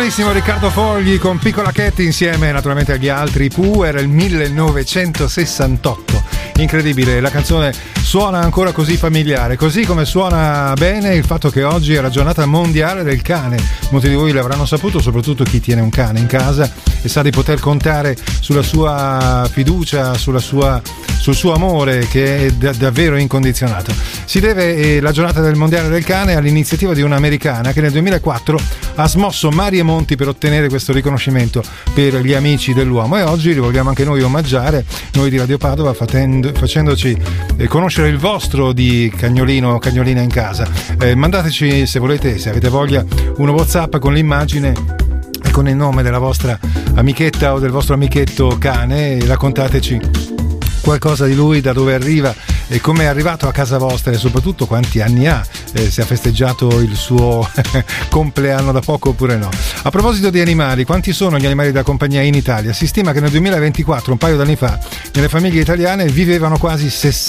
Riccardo Fogli con Piccola Cat insieme naturalmente agli altri Pooh. Era il 1968. Incredibile, la canzone suona ancora così familiare, così come suona bene il fatto che oggi è la giornata mondiale del cane. Molti di voi l'avranno saputo, soprattutto chi tiene un cane in casa e sa di poter contare sulla sua fiducia, sul suo amore, che è davvero incondizionato. Si deve la giornata del mondiale del cane all'iniziativa di un'americana che nel 2004 ha smosso mari e monti per ottenere questo riconoscimento per gli amici dell'uomo, e oggi li vogliamo anche noi omaggiare, noi di Radio Padova, facendoci conoscere il vostro di cagnolino o cagnolina in casa. Mandateci, se volete, se avete voglia, uno WhatsApp con l'immagine e con il nome della vostra amichetta o del vostro amichetto cane, e raccontateci qualcosa di lui, da dove arriva e come è arrivato a casa vostra, e soprattutto quanti anni ha, se ha festeggiato il suo compleanno da poco oppure no. A proposito di animali, quanti sono gli animali da compagnia in Italia? Si stima che nel 2024, un paio d'anni fa, nelle famiglie italiane vivevano quasi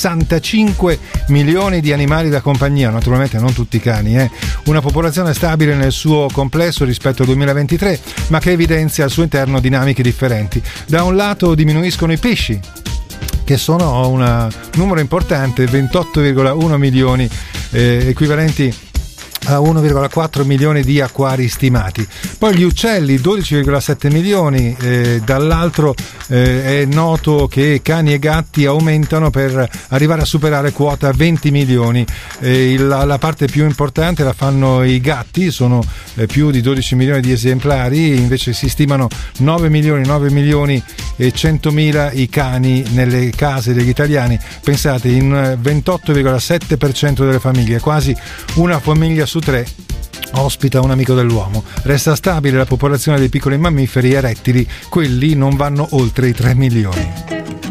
65 milioni di animali da compagnia, naturalmente non tutti cani, una popolazione stabile nel suo complesso rispetto al 2023, ma che evidenzia al suo interno dinamiche differenti. Da un lato diminuiscono i pesci, che sono un numero importante, 28,1 milioni, equivalenti a 1,4 milioni di acquari stimati. Poi gli uccelli, 12,7 milioni, dall'altro è noto che cani e gatti aumentano per arrivare a superare quota 20 milioni. La parte più importante la fanno i gatti, sono più di 12 milioni di esemplari, invece si stimano 9 milioni e 100.000 i cani nelle case degli italiani. Pensate, in 28,7% delle famiglie, quasi una famiglia su 3 ospita un amico dell'uomo. Resta stabile la popolazione dei piccoli mammiferi e rettili, quelli non vanno oltre i 3 milioni.